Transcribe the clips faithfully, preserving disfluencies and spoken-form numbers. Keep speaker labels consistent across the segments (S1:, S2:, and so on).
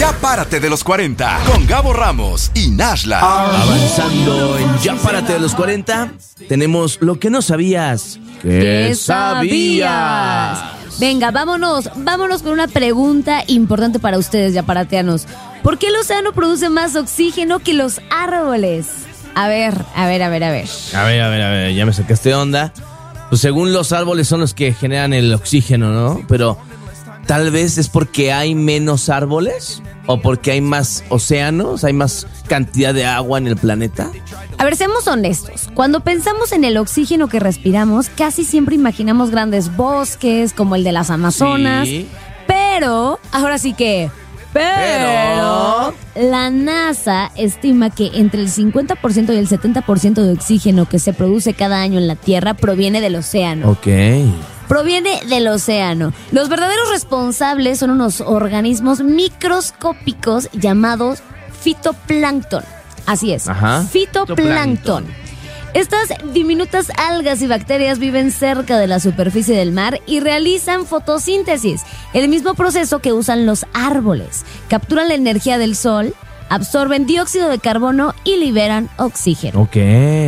S1: Ya párate de los cuarenta con Gabo Ramos y Nashla.
S2: Avanzando en Ya párate de los cuarenta, tenemos lo que no sabías. ¿Qué sabías?
S3: Venga, vámonos, vámonos con una pregunta importante para ustedes, yaparateanos. ¿Por qué el océano produce más oxígeno que los árboles? A ver, a ver, a ver, a ver.
S2: A ver, a ver, a ver, ya me sacaste de onda. Pues según los árboles son los que generan el oxígeno, ¿no? Pero tal vez es porque hay menos árboles o porque hay más océanos, hay más cantidad de agua en el planeta.
S3: A ver, seamos honestos. Cuando pensamos en el oxígeno que respiramos, casi siempre imaginamos grandes bosques como el de las Amazonas.
S2: Sí.
S3: Pero, ahora sí que... Pero,
S2: Pero
S3: la NASA estima que entre el cincuenta por ciento y el setenta por ciento de oxígeno que se produce cada año en la Tierra proviene del océano.
S2: Ok.
S3: Proviene del océano. Los verdaderos responsables son unos organismos microscópicos llamados fitoplancton. Así es,
S2: Ajá.
S3: fitoplancton. Estas diminutas algas y bacterias viven cerca de la superficie del mar y realizan fotosíntesis, el mismo proceso que usan los árboles. Capturan la energía del sol, absorben dióxido de carbono y liberan oxígeno.
S2: Ok.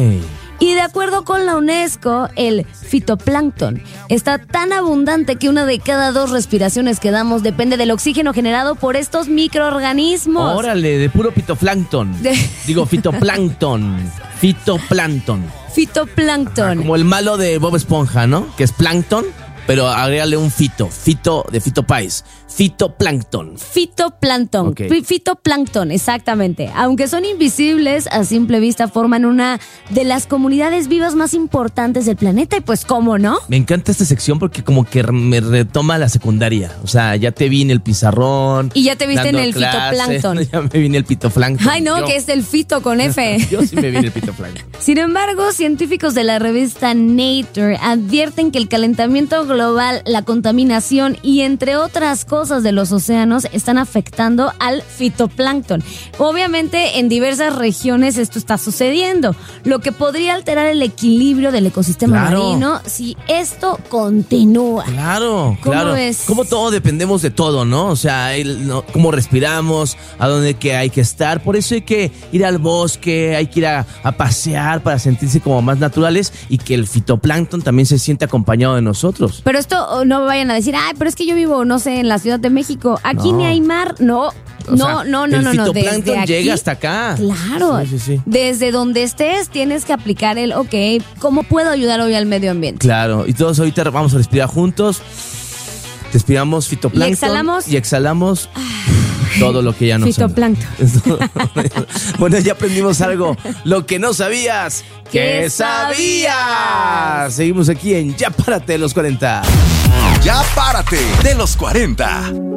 S3: Y de acuerdo con la UNESCO, el fitoplancton está tan abundante que una de cada dos respiraciones que damos depende del oxígeno generado por estos microorganismos.
S2: Órale, de puro fitoplancton.
S3: De-
S2: Digo, fitoplancton. Fitoplancton.
S3: Fitoplancton.
S2: Como el malo de Bob Esponja, ¿no? Que es plancton, pero agrégale un fito. Fito de Fito Páez. Fitoplancton.
S3: Fitoplancton,
S2: Ok.
S3: Fi- fitoplancton, exactamente. Aunque son invisibles, a simple vista forman una de las comunidades vivas más importantes del planeta y pues cómo no.
S2: Me encanta esta sección porque como que me retoma la secundaria. O sea, ya te vi en el pizarrón.
S3: Y ya te viste en
S2: dando
S3: el
S2: clases.
S3: fitoplancton.
S2: Ya me vi en el fitoplancton.
S3: Ay no,
S2: Yo-
S3: que es el fito con F.
S2: Yo sí me vi en el fitoplancton.
S3: Sin embargo, científicos de la revista Nature advierten que el calentamiento global, la contaminación y entre otras cosas de los océanos están afectando al fitoplancton. Obviamente, en diversas regiones esto está sucediendo, lo que podría alterar el equilibrio del ecosistema
S2: Claro.
S3: marino si esto continúa.
S2: Claro,
S3: ¿Cómo
S2: claro.
S3: ves?
S2: Como todo dependemos de todo, ¿no? O sea, el, no, cómo respiramos, a dónde que hay que estar. Por eso hay que ir al bosque, hay que ir a, a pasear para sentirse como más naturales y que el fitoplancton también se siente acompañado de nosotros.
S3: Pero esto oh, no vayan a decir, ay, pero es que yo vivo, no sé, en la Ciudad de México. Aquí
S2: No.
S3: ni hay mar. No,
S2: O
S3: no,
S2: sea,
S3: no, no,
S2: el
S3: no, no.
S2: fitoplancton
S3: Desde aquí,
S2: llega hasta acá.
S3: Claro.
S2: Sí, sí, sí.
S3: Desde donde estés tienes que aplicar el, ok, ¿cómo puedo ayudar hoy al medio ambiente?
S2: Claro, y todos ahorita vamos a respirar juntos. Respiramos fitoplancton.
S3: Y exhalamos.
S2: Y exhalamos todo lo que ya no
S3: Fitoplancton.
S2: Bueno, ya aprendimos algo. Lo que no sabías. ¿Qué
S3: ¿Qué
S2: sabías?
S3: sabías?
S2: Seguimos aquí en Ya párate de los cuarenta.
S1: Ya párate de los cuarenta.